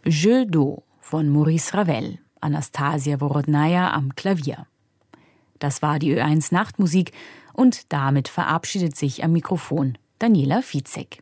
Jeu d'eau von Maurice Ravel, Anastasia Worodnaja am Klavier. Das war die Ö1 Nachtmusik und damit verabschiedet sich am Mikrofon Daniela Fitzek.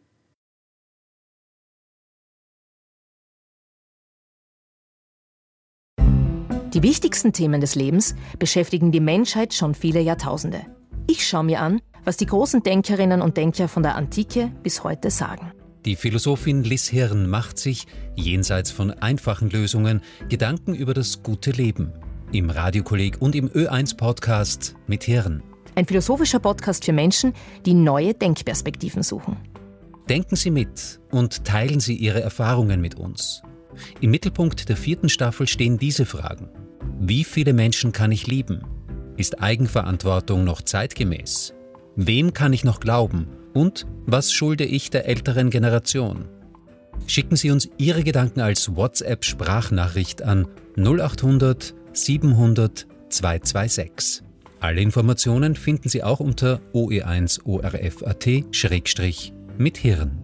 Die wichtigsten Themen des Lebens beschäftigen die Menschheit schon viele Jahrtausende. Ich schaue mir an, was die großen Denkerinnen und Denker von der Antike bis heute sagen. Die Philosophin Liz Hirn macht sich, jenseits von einfachen Lösungen, Gedanken über das gute Leben. Im Radiokolleg und im Ö1-Podcast mit Hirn. Ein philosophischer Podcast für Menschen, die neue Denkperspektiven suchen. Denken Sie mit und teilen Sie Ihre Erfahrungen mit uns. Im Mittelpunkt der 4. Staffel stehen diese Fragen. Wie viele Menschen kann ich lieben? Ist Eigenverantwortung noch zeitgemäß? Wem kann ich noch glauben? Und was schulde ich der älteren Generation? Schicken Sie uns Ihre Gedanken als WhatsApp-Sprachnachricht an 0800 700 226. Alle Informationen finden Sie auch unter oe1orf.at/mithirn.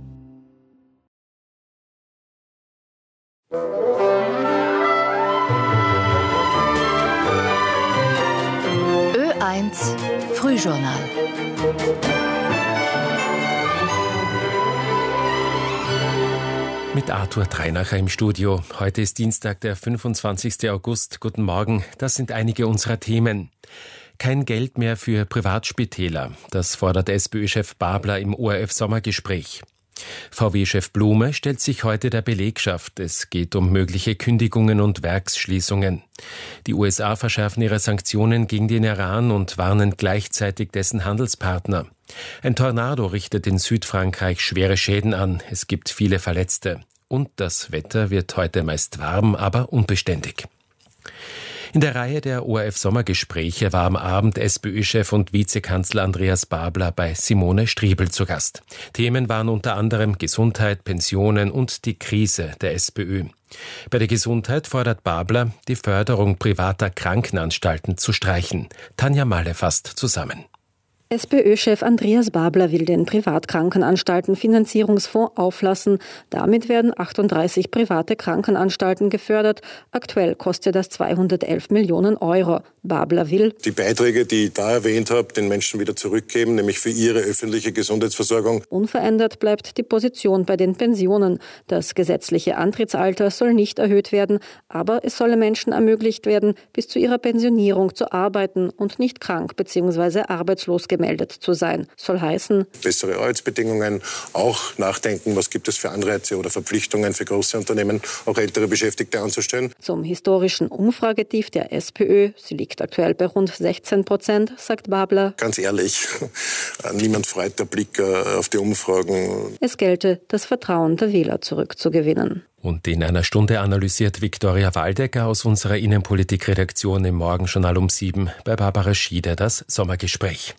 Ö1 Frühjournal. Mit Arthur Treinacher im Studio. Heute ist Dienstag, der 25. August. Guten Morgen. Das sind einige unserer Themen. Kein Geld mehr für Privatspitäler. Das fordert SPÖ-Chef Babler im ORF-Sommergespräch. VW-Chef Blume stellt sich heute der Belegschaft. Es geht um mögliche Kündigungen und Werksschließungen. Die USA verschärfen ihre Sanktionen gegen den Iran und warnen gleichzeitig dessen Handelspartner. Ein Tornado richtet in Südfrankreich schwere Schäden an. Es gibt viele Verletzte. Und das Wetter wird heute meist warm, aber unbeständig. In der Reihe der ORF-Sommergespräche war am Abend SPÖ-Chef und Vizekanzler Andreas Babler bei Simone Striebel zu Gast. Themen waren unter anderem Gesundheit, Pensionen und die Krise der SPÖ. Bei der Gesundheit fordert Babler, die Förderung privater Krankenanstalten zu streichen. Tanja Malle fasst zusammen. SPÖ-Chef Andreas Babler will den Privatkrankenanstalten Finanzierungsfonds auflassen. Damit werden 38 private Krankenanstalten gefördert. Aktuell kostet das 211 Millionen Euro. Babler will die Beiträge, die ich da erwähnt habe, den Menschen wieder zurückgeben, nämlich für ihre öffentliche Gesundheitsversorgung. Unverändert bleibt die Position bei den Pensionen. Das gesetzliche Antrittsalter soll nicht erhöht werden, aber es solle Menschen ermöglicht werden, bis zu ihrer Pensionierung zu arbeiten und nicht krank bzw. arbeitslos gemeldet zu sein. Soll heißen, bessere Arbeitsbedingungen, auch nachdenken, was gibt es für Anreize oder Verpflichtungen für große Unternehmen, auch ältere Beschäftigte anzustellen. Zum historischen Umfragetief der SPÖ, sie liegt aktuell bei rund 16%, sagt Babler. Ganz ehrlich, niemand freut der Blick auf die Umfragen. Es gelte, das Vertrauen der Wähler zurückzugewinnen. Und in einer Stunde analysiert Viktoria Waldecker aus unserer Innenpolitik-Redaktion im Morgenjournal um 7 bei Barbara Schieder das Sommergespräch.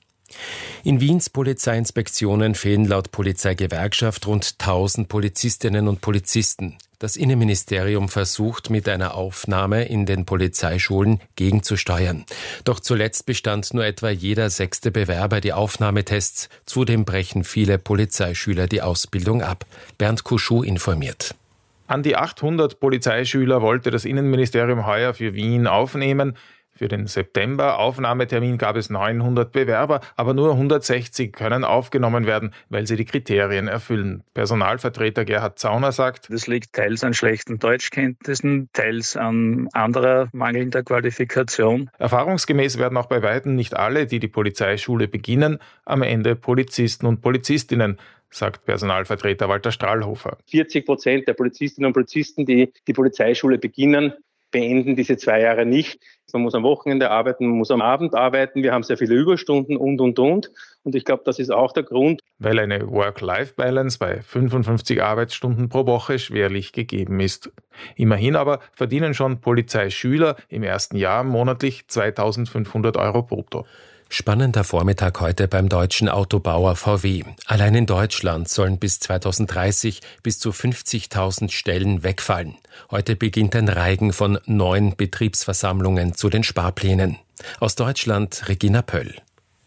In Wiens Polizeiinspektionen fehlen laut Polizeigewerkschaft rund 1000 Polizistinnen und Polizisten. Das Innenministerium versucht mit einer Aufnahme in den Polizeischulen gegenzusteuern. Doch zuletzt bestand nur etwa jeder 6. Bewerber die Aufnahmetests. Zudem brechen viele Polizeischüler die Ausbildung ab. Bernd Kuschou informiert. An die 800 Polizeischüler wollte das Innenministerium heuer für Wien aufnehmen. Für den September-Aufnahmetermin gab es 900 Bewerber, aber nur 160 können aufgenommen werden, weil sie die Kriterien erfüllen. Personalvertreter Gerhard Zauner sagt, das liegt teils an schlechten Deutschkenntnissen, teils an anderer mangelnder Qualifikation. Erfahrungsgemäß werden auch bei weitem nicht alle, die die Polizeischule beginnen, am Ende Polizisten und Polizistinnen, sagt Personalvertreter Walter Strahlhofer. 40% der Polizistinnen und Polizisten, die die Polizeischule beginnen, beenden diese 2 Jahre nicht. Man muss am Wochenende arbeiten, man muss am Abend arbeiten, wir haben sehr viele Überstunden und. Und ich glaube, das ist auch der Grund. Weil eine Work-Life-Balance bei 55 Arbeitsstunden pro Woche schwerlich gegeben ist. Immerhin aber verdienen schon Polizeischüler im ersten Jahr monatlich 2.500 Euro brutto. Spannender Vormittag heute beim deutschen Autobauer VW. Allein in Deutschland sollen bis 2030 bis zu 50.000 Stellen wegfallen. Heute beginnt ein Reigen von 9 Betriebsversammlungen zu den Sparplänen. Aus Deutschland Regina Pöll.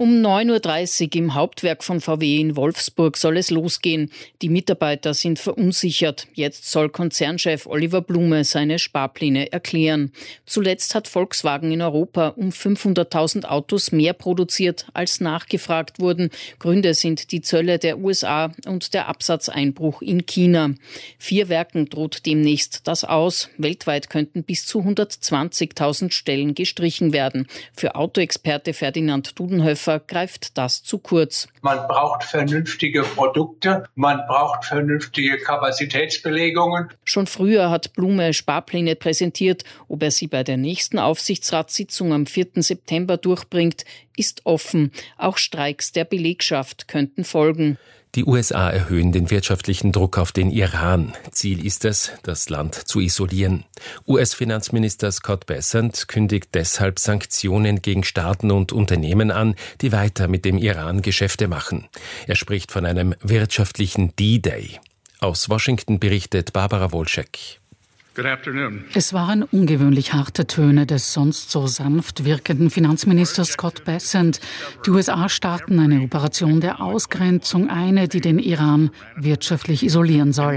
Um 9.30 Uhr im Hauptwerk von VW in Wolfsburg soll es losgehen. Die Mitarbeiter sind verunsichert. Jetzt soll Konzernchef Oliver Blume seine Sparpläne erklären. Zuletzt hat Volkswagen in Europa um 500.000 Autos mehr produziert, als nachgefragt wurden. Gründe sind die Zölle der USA und der Absatzeinbruch in China. 4 Werken droht demnächst das aus. Weltweit könnten bis zu 120.000 Stellen gestrichen werden. Für Autoexperte Ferdinand Dudenhöfer greift das zu kurz. Man braucht vernünftige Produkte, man braucht vernünftige Kapazitätsbelegungen. Schon früher hat Blume Sparpläne präsentiert. Ob er sie bei der nächsten Aufsichtsratssitzung am 4. September durchbringt, ist offen. Auch Streiks der Belegschaft könnten folgen. Die USA erhöhen den wirtschaftlichen Druck auf den Iran. Ziel ist es, das Land zu isolieren. US-Finanzminister Scott Bessent kündigt deshalb Sanktionen gegen Staaten und Unternehmen an, die weiter mit dem Iran Geschäfte machen. Er spricht von einem wirtschaftlichen D-Day. Aus Washington berichtet Barbara Wolschek. Es waren ungewöhnlich harte Töne des sonst so sanft wirkenden Finanzministers Scott Bessent. Die USA starten eine Operation der Ausgrenzung, eine, die den Iran wirtschaftlich isolieren soll.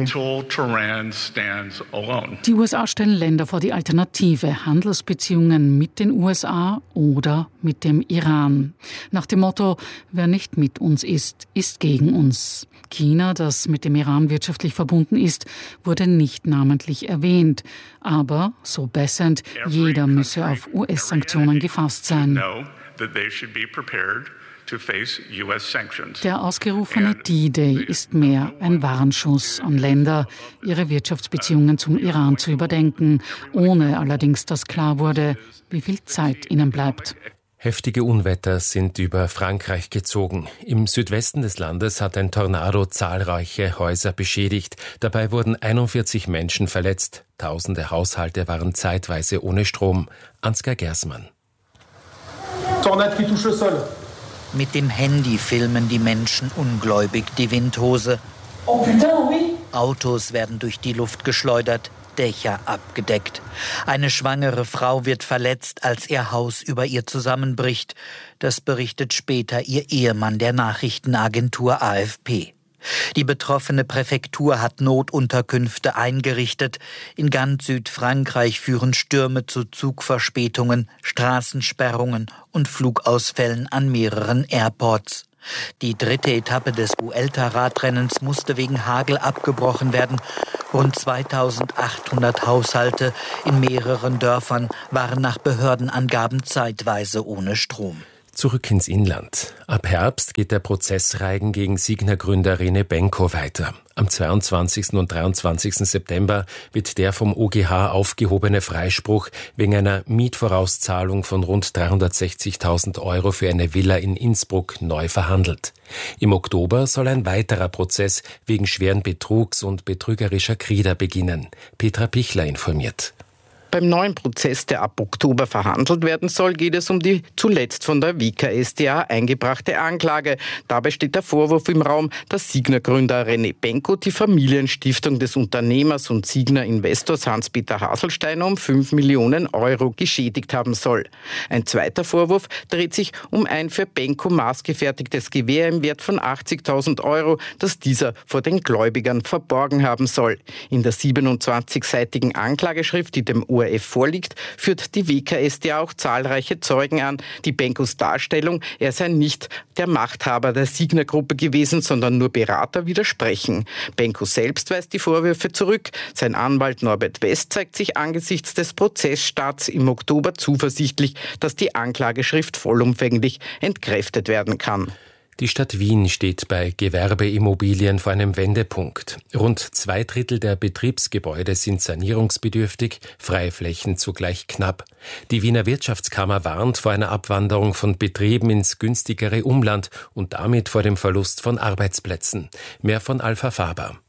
Die USA stellen Länder vor die Alternative: Handelsbeziehungen mit den USA oder mit dem Iran. Nach dem Motto: Wer nicht mit uns ist, ist gegen uns. China, das mit dem Iran wirtschaftlich verbunden ist, wurde nicht namentlich erwähnt. Aber, so Bessent, jeder müsse auf US-Sanktionen gefasst sein. Der ausgerufene D-Day ist mehr ein Warnschuss an Länder, ihre Wirtschaftsbeziehungen zum Iran zu überdenken, ohne allerdings, dass klar wurde, wie viel Zeit ihnen bleibt. Heftige Unwetter sind über Frankreich gezogen. Im Südwesten des Landes hat ein Tornado zahlreiche Häuser beschädigt. Dabei wurden 41 Menschen verletzt. Tausende Haushalte waren zeitweise ohne Strom. Ansgar Gersmann. Mit dem Handy filmen die Menschen ungläubig die Windhose. Autos werden durch die Luft geschleudert. Dächer abgedeckt. Eine schwangere Frau wird verletzt, als ihr Haus über ihr zusammenbricht. Das berichtet später ihr Ehemann der Nachrichtenagentur AFP. Die betroffene Präfektur hat Notunterkünfte eingerichtet. In ganz Südfrankreich führen Stürme zu Zugverspätungen, Straßensperrungen und Flugausfällen an mehreren Airports. Die 3. Etappe des Vuelta-Radrennens musste wegen Hagel abgebrochen werden. Rund 2800 Haushalte in mehreren Dörfern waren nach Behördenangaben zeitweise ohne Strom. Zurück ins Inland. Ab Herbst geht der Prozessreigen gegen Signa-Gründer René Benko weiter. Am 22. und 23. September wird der vom OGH aufgehobene Freispruch wegen einer Mietvorauszahlung von rund 360.000 € für eine Villa in Innsbruck neu verhandelt. Im Oktober soll ein weiterer Prozess wegen schweren Betrugs und betrügerischer Krieder beginnen. Petra Pichler informiert. Beim neuen Prozess, der ab Oktober verhandelt werden soll, geht es um die zuletzt von der WKStA eingebrachte Anklage. Dabei steht der Vorwurf im Raum, dass Signa-Gründer René Benko die Familienstiftung des Unternehmers und Signa-Investors Hans-Peter Haselsteiner um 5 Millionen € geschädigt haben soll. Ein zweiter Vorwurf dreht sich um ein für Benko maßgefertigtes Gewehr im Wert von 80.000 €, das dieser vor den Gläubigern verborgen haben soll. In der 27-seitigen Anklageschrift, die dem ORF vorliegt, führt die WKStA auch zahlreiche Zeugen an, die Benkos Darstellung, er sei nicht der Machthaber der Signa-Gruppe gewesen, sondern nur Berater, widersprechen. Benko selbst weist die Vorwürfe zurück. Sein Anwalt Norbert West zeigt sich angesichts des Prozessstarts im Oktober zuversichtlich, dass die Anklageschrift vollumfänglich entkräftet werden kann. Die Stadt Wien steht bei Gewerbeimmobilien vor einem Wendepunkt. Rund 2/3 der Betriebsgebäude sind sanierungsbedürftig, freie Flächen zugleich knapp. Die Wiener Wirtschaftskammer warnt vor einer Abwanderung von Betrieben ins günstigere Umland und damit vor dem Verlust von Arbeitsplätzen. Mehr von Alpha Faber.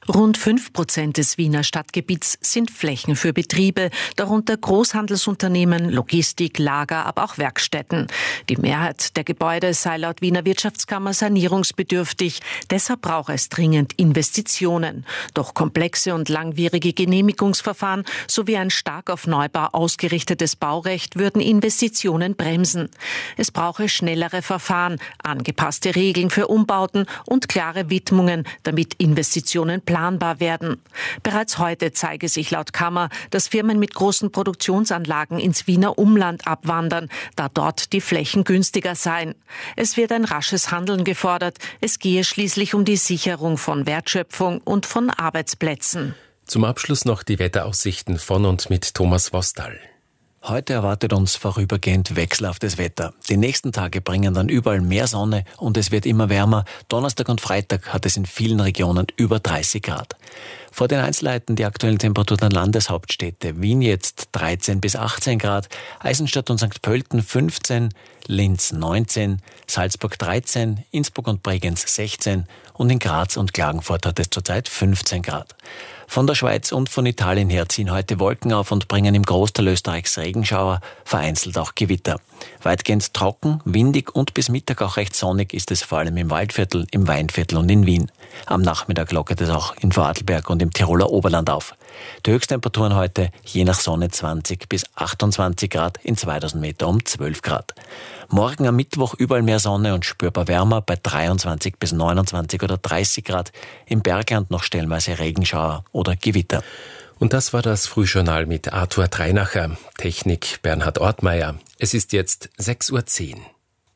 Rund 5% des Wiener Stadtgebiets sind Flächen für Betriebe, darunter Großhandelsunternehmen, Logistik, Lager, aber auch Werkstätten. Die Mehrheit der Gebäude sei laut Wiener Wirtschaftskammer sanierungsbedürftig. Deshalb braucht es dringend Investitionen. Doch komplexe und langwierige Genehmigungsverfahren sowie ein stark auf Neubau ausgerichtetes Baurecht würden Investitionen bremsen. Es brauche schnellere Verfahren, angepasste Regeln für Umbauten und klare Widmungen, damit Investitionen planbar werden. Bereits heute zeige sich laut Kammer, dass Firmen mit großen Produktionsanlagen ins Wiener Umland abwandern, da dort die Flächen günstiger seien. Es wird ein rasches Handeln gefordert. Es gehe schließlich um die Sicherung von Wertschöpfung und von Arbeitsplätzen. Zum Abschluss noch die Wetteraussichten von und mit Thomas Wostal. Heute erwartet uns vorübergehend wechselhaftes Wetter. Die nächsten Tage bringen dann überall mehr Sonne und es wird immer wärmer. Donnerstag und Freitag hat es in vielen Regionen über 30 Grad. Vor den Einzelheiten die aktuellen Temperaturen der Landeshauptstädte. Wien jetzt 13 bis 18 Grad, Eisenstadt und St. Pölten 15, Linz 19, Salzburg 13, Innsbruck und Bregenz 16 und in Graz und Klagenfurt hat es zurzeit 15 Grad. Von der Schweiz und von Italien her ziehen heute Wolken auf und bringen im Großteil Österreichs Regenschauer, vereinzelt auch Gewitter. Weitgehend trocken, windig und bis Mittag auch recht sonnig ist es vor allem im Waldviertel, im Weinviertel und in Wien. Am Nachmittag lockert es auch in Vorarlberg und im Tiroler Oberland auf. Die Höchsttemperaturen heute je nach Sonne 20 bis 28 Grad, in 2000 Meter um 12 Grad. Morgen am Mittwoch überall mehr Sonne und spürbar wärmer bei 23 bis 29 oder 30 Grad. Im Bergland noch stellenweise Regenschauer oder Gewitter. Und das war das Frühjournal mit Arthur Treinacher. Technik Bernhard Ortmeier. Es ist jetzt 6:10 Uhr.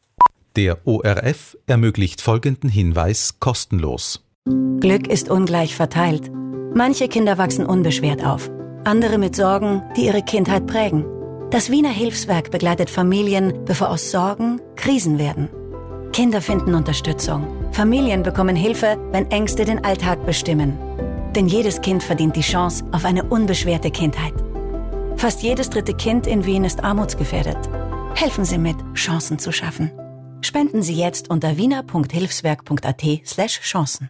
Der ORF ermöglicht folgenden Hinweis kostenlos. Glück ist ungleich verteilt. Manche Kinder wachsen unbeschwert auf, andere mit Sorgen, die ihre Kindheit prägen. Das Wiener Hilfswerk begleitet Familien, bevor aus Sorgen Krisen werden. Kinder finden Unterstützung. Familien bekommen Hilfe, wenn Ängste den Alltag bestimmen. Denn jedes Kind verdient die Chance auf eine unbeschwerte Kindheit. Fast jedes dritte Kind in Wien ist armutsgefährdet. Helfen Sie mit, Chancen zu schaffen. Spenden Sie jetzt unter wiener.hilfswerk.at/Chancen.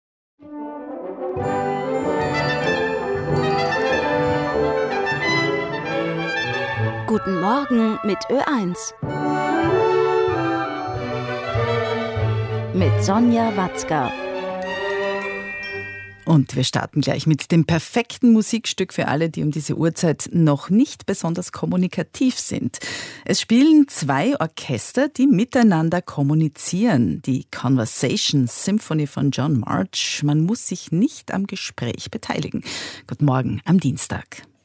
Guten Morgen mit Ö1. Mit Sonja Watzka. Und wir starten gleich mit dem perfekten Musikstück für alle, die um diese Uhrzeit noch nicht besonders kommunikativ sind. Es spielen zwei Orchester, die miteinander kommunizieren. Die Conversation Symphony von John March. Man muss sich nicht am Gespräch beteiligen. Guten Morgen am Dienstag.